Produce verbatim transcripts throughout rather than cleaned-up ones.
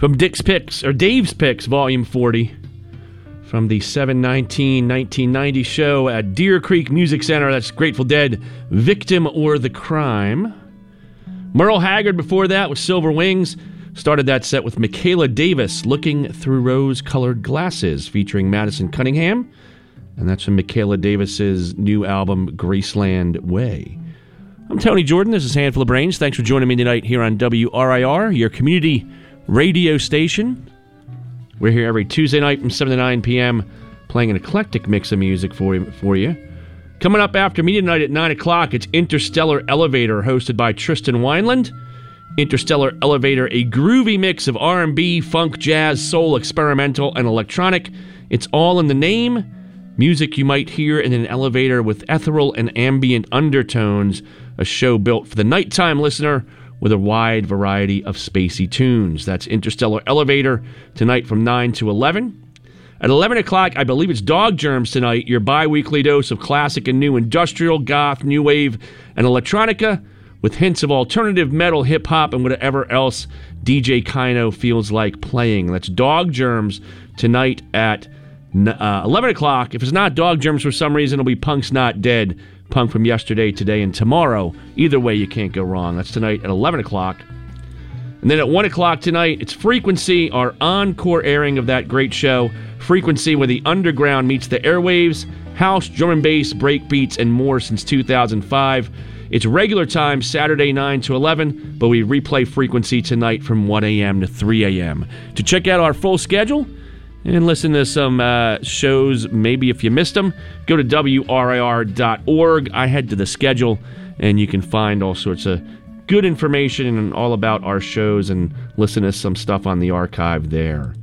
From Dick's Picks, or Dave's Picks, Volume forty, from the seven nineteen nineteen ninety show at Deer Creek Music Center. That's Grateful Dead, Victim or the Crime. Merle Haggard before that with Silver Wings. Started that set with Michaela Davis, Looking Through Rose-Colored Glasses, featuring Madison Cunningham. And that's from Michaela Davis's new album, Graceland Way. I'm Tony Jordan. This is Handful of Brains. Thanks for joining me tonight here on W R I R, your community radio station. We're here every Tuesday night from seven to nine p.m. playing an eclectic mix of music for you. For you. Coming up after me tonight at nine o'clock, it's Interstellar Elevator, hosted by Tristan Wineland. Interstellar Elevator, a groovy mix of R and B, funk, jazz, soul, experimental, and electronic. It's all in the name. Music you might hear in an elevator with ethereal and ambient undertones. A show built for the nighttime listener with a wide variety of spacey tunes. That's Interstellar Elevator tonight from nine to eleven. At eleven o'clock, I believe it's Dog Germs tonight, your bi-weekly dose of classic and new industrial, goth, new wave, and electronica, with hints of alternative metal, hip-hop, and whatever else D J Kino feels like playing. That's Dog Germs tonight at uh, eleven o'clock. If it's not Dog Germs for some reason, it'll be Punk's Not Dead. Punk from yesterday, today, and tomorrow. Either way, you can't go wrong. That's tonight at eleven o'clock. And then at one o'clock tonight, it's Frequency, our encore airing of that great show. Frequency, where the underground meets the airwaves, house, drum and bass, break beats, and more since two thousand five. It's regular time, Saturday nine to eleven, but we replay Frequency tonight from one a.m. to three a.m. To check out our full schedule and listen to some uh, shows, maybe if you missed them, go to W R I R dot org. I head to the schedule, and you can find all sorts of good information and all about our shows and listen to some stuff on the archive there.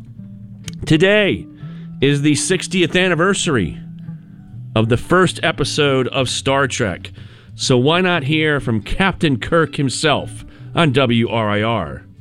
Today is the sixtieth anniversary of the first episode of Star Trek, so why not hear from Captain Kirk himself on W R I R?